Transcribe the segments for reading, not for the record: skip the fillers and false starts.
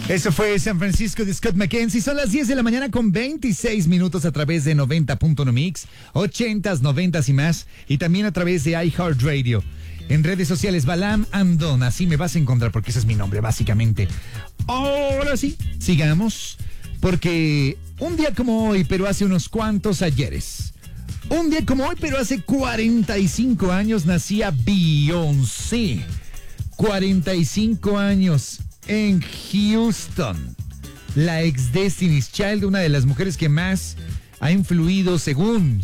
Eso fue San Francisco de Scott McKenzie. Son las 10 de la mañana con 26 minutos a través de 90.1 Mix, 80s, 90s y más. Y también a través de iHeartRadio. En redes sociales, Balam Andón. Así me vas a encontrar porque ese es mi nombre, básicamente. Ahora sí, sigamos. Porque un día como hoy, pero hace unos cuantos ayeres. Un día como hoy, pero hace 45 años, nacía Beyoncé. 45 años. En Houston, la ex Destiny's Child, una de las mujeres que más ha influido según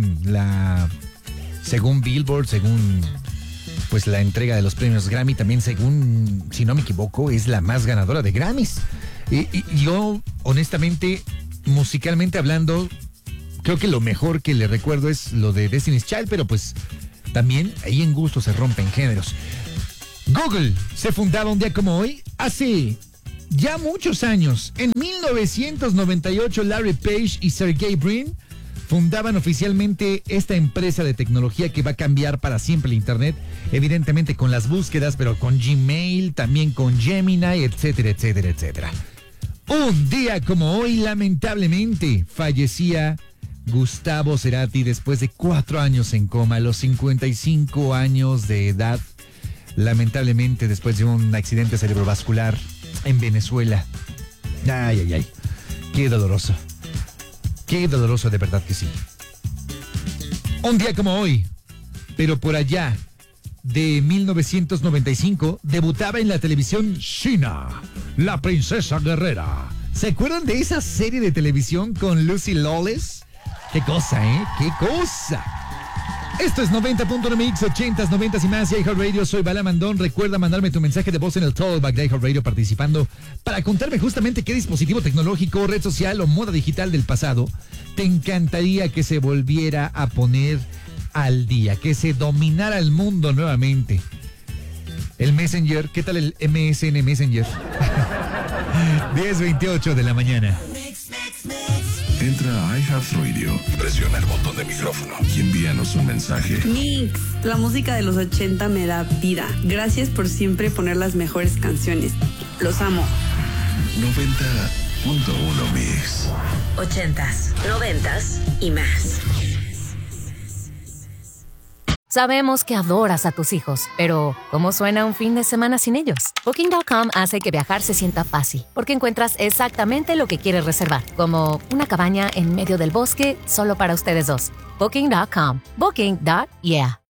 Billboard, según pues la entrega de los premios Grammy, también según, si no me equivoco, es la más ganadora de Grammys. Y yo, honestamente, musicalmente hablando, creo que lo mejor que le recuerdo es lo de Destiny's Child, pero pues también ahí en gusto se rompen géneros. Google se fundaba un día como hoy, hace ya muchos años. En 1998, Larry Page y Sergey Brin fundaban oficialmente esta empresa de tecnología que va a cambiar para siempre el Internet, evidentemente con las búsquedas, pero con Gmail, también con Gemini, etcétera, etcétera, etcétera. Un día como hoy, lamentablemente, fallecía Gustavo Cerati después de 4 años en coma, a los 55 años de edad. Lamentablemente, después de un accidente cerebrovascular en Venezuela. Ay, ay, ay. Qué doloroso. Qué doloroso, de verdad que sí. Un día como hoy, pero por allá de 1995, debutaba en la televisión Sheena, la princesa guerrera. ¿Se acuerdan de esa serie de televisión con Lucy Lawless? Qué cosa, ¿eh? Qué cosa. Esto es 90.1 Mix, 80s, 90s y más, y iHeartRadio. Soy Balam Andón. Recuerda mandarme tu mensaje de voz en el Talkback de iHeartRadio participando para contarme justamente qué dispositivo tecnológico, red social o moda digital del pasado te encantaría que se volviera a poner al día, que se dominara el mundo nuevamente. El Messenger, ¿qué tal el MSN Messenger? 10:28 de la mañana. Entra a iHeartRadio, presiona el botón de micrófono y envíanos un mensaje. Mix, la música de los 80 me da vida. Gracias por siempre poner las mejores canciones. Los amo. 90.1 Mix. 80s, 90s y más. Sabemos que adoras a tus hijos, pero ¿cómo suena un fin de semana sin ellos? Booking.com hace que viajar se sienta fácil, porque encuentras exactamente lo que quieres reservar, como una cabaña en medio del bosque solo para ustedes dos. Booking.com. Booking.yeah.